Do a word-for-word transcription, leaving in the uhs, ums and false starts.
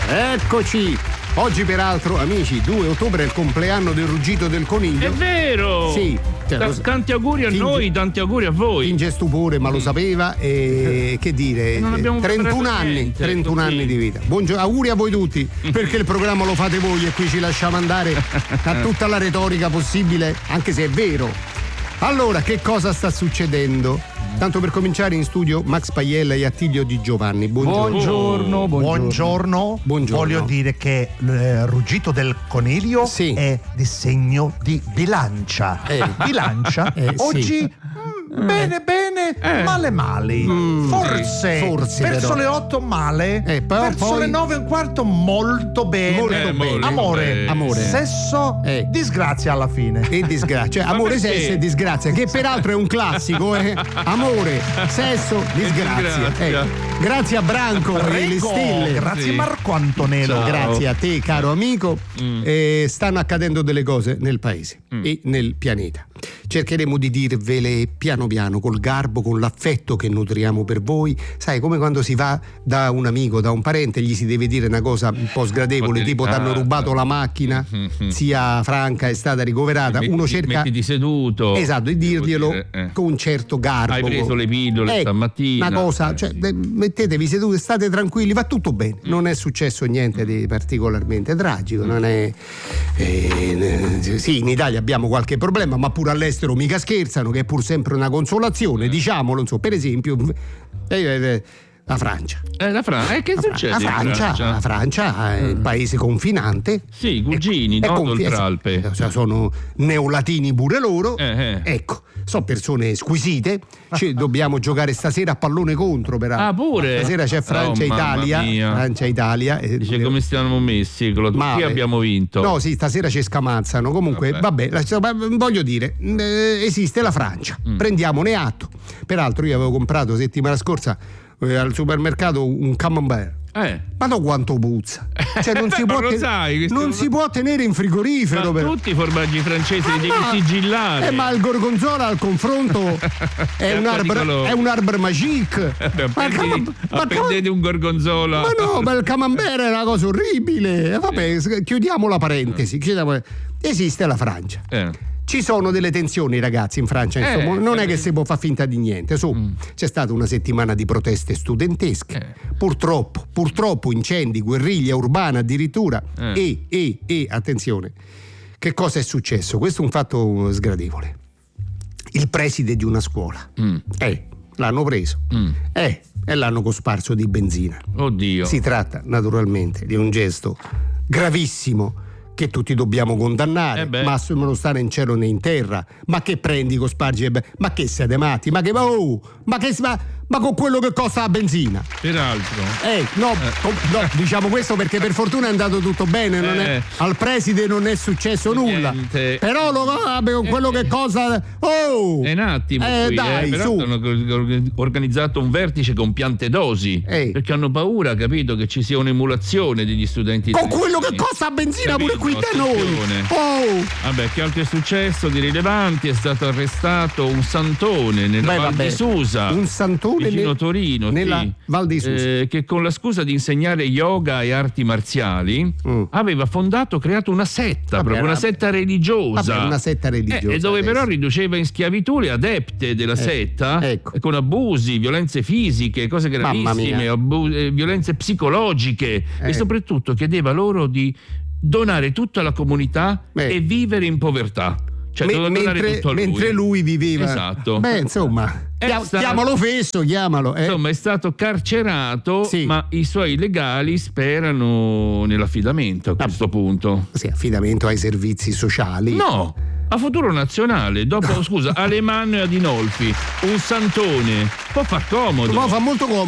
Eccoci! Oggi peraltro, amici, due ottobre è il compleanno del ruggito del coniglio. È vero! Sì. Cioè, T- tanti auguri a finge, noi, tanti auguri a voi. Finge stupore, ma lo sapeva e che dire, non abbiamo trentuno anni, niente, trentuno così. anni di vita. Buongiorno, auguri a voi tutti, perché il programma lo fate voi e qui ci lasciamo andare a tutta la retorica possibile, anche se è vero. Allora, che cosa sta succedendo? Tanto per cominciare, in studio Max Paiella e Attilio Di Giovanni. Buongiorno. Buongiorno, buongiorno. Buongiorno. Buongiorno. Voglio dire che il eh, ruggito del coniglio sì. è di segno di bilancia. Eh. Bilancia. Eh, Oggi sì. mm, bene bene, Eh. male male. Mm, forse, forse, verso però. le otto male, Eh, però verso poi- le nove e un quarto molto bene. Molto Eh, bene. molto Amore, bene. Amore. sesso, Eh. disgrazia alla fine. E disgrazia, cioè, Ma amore, perché? sesso e disgrazia, che peraltro è un classico, eh? Amore, sesso, disgrazia. disgrazia. Eh, grazie a Branco e le Prego, stelle. grazie Sì. Marco Antonello. Ciao. Grazie a te, caro amico. Mm. Eh, stanno accadendo delle cose nel paese Mm. e nel pianeta. Cercheremo di dirvele piano piano, col garbo, con l'affetto che nutriamo per voi. Sai, come quando si va da un amico, da un parente, gli si deve dire una cosa un po' sgradevole, Un po' tipo delicata. t'hanno rubato la macchina, Mhm. zia Franca è stata ricoverata. Metti- Uno cerca mettiti seduto. esatto, di dirglielo Vuol dire, eh. con un certo garbo. Hai preso le pillole Ecco, stamattina. una cosa, Eh, cioè, sì. eh, mettetevi seduti, state tranquilli, va tutto bene. Non è successo niente di particolarmente tragico. Non è. eh, eh, sì, in Italia abbiamo qualche problema, ma pure all'estero mica scherzano, che è pur sempre una consolazione, diciamolo. Insomma, per esempio, eh, eh, la Francia. Eh, la Francia. Eh, che La succede? Fra- in la Francia, Francia? la Francia è un paese confinante. Sì, i cugini, È no? confi- D'Oltralpe. cioè, sono neolatini pure loro. Eh, eh. Ecco, sono persone squisite. Ci dobbiamo giocare stasera a pallone contro. Peraltro. Ah, pure? Stasera c'è Oh, Francia-Italia. mamma mia. Francia-Italia. eh, Dice come stiamo messi con la Ma, Turchia eh, abbiamo vinto. No, sì, stasera ci scamazzano. Comunque, vabbè, Vabbè. la- ma voglio dire, eh, esiste la Francia. Mm. Prendiamone atto. Peraltro, io avevo comprato settimana scorsa eh, al supermercato un camembert. Eh. Ma no, quanto puzza! Cioè, non, si Ma può, lo ten- sai, questo- non si può tenere in frigorifero. Ma per- tutti i formaggi francesi li devi ma- sigillare. Eh, ma il gorgonzola al confronto è, È un arbre, pericoloso. è un arbre magique. Eh, beh, Ma il appendi- cam- ma appendete un gorgonzola. Ma no, ma il camembert è una cosa orribile. Eh, Vabbè, s- chiudiamo la parentesi. chiudiamo- Esiste la Francia. Eh. Ci sono delle tensioni, ragazzi, in Francia, Eh, insomma, non è eh. che si può far finta di niente. Su, Mm. c'è stata una settimana di proteste studentesche. Eh. Purtroppo, purtroppo incendi, guerriglia urbana addirittura. Eh. E, e, e, attenzione, che cosa è successo? Questo è un fatto sgradevole. Il preside di una scuola, Mm. eh, l'hanno preso, Mm. eh, e l'hanno cosparso di benzina. Oddio. Si tratta naturalmente di un gesto gravissimo che tutti dobbiamo condannare, Eh beh. ma non sta né in cielo né in terra. Ma che prendi con spargi? e be- Ma che siete matti? Ma che oh, ma che ma, ma con quello che costa la benzina? Peraltro. Eh, no, com- no, diciamo questo perché per fortuna è andato tutto bene, non è- Eh. al preside non è successo nulla. Niente. Però lo, vabbè, con quello che costa oh! È un attimo Eh, qui, dai, eh, però su. hanno or- organizzato un vertice con piante dosi Ehi. perché hanno paura, capito, che ci sia un'emulazione degli studenti Con italiani. quello che costa la benzina Capito? pure qui da noi. Attenzione. Oh! Vabbè, che altro è successo di rilevanti? È stato arrestato un santone nella Beh, Val vabbè. di Susa, Un santone vicino ne- Torino, nella sì, Val di Susa. eh, che con la scusa di insegnare yoga e arti marziali Mm. aveva fondato, creato una setta, Vabbè, proprio una vabbè. setta religiosa. Vabbè, una setta religiosa, Eh, e dove però adesso. riduceva in schiavitù le adepte della setta, ecco. eh, con abusi, violenze fisiche, cose Mamma gravissime, mia. abu- eh, violenze psicologiche Eh. e soprattutto chiedeva loro di donare tutta la comunità Beh. e vivere in povertà. Cioè, Me- doveva donare mentre, tutto a lui. mentre lui viveva. Esatto. Beh, insomma, È chia- stato- chiamalo fesso, chiamalo. eh. Insomma, è stato carcerato, Sì. ma i suoi legali sperano nell'affidamento a questo punto. Sì, affidamento ai servizi sociali. No, a Futuro Nazionale, dopo, scusa, Alemanno e Adinolfi, un santone, può far comodo. Ma fa molto comodo.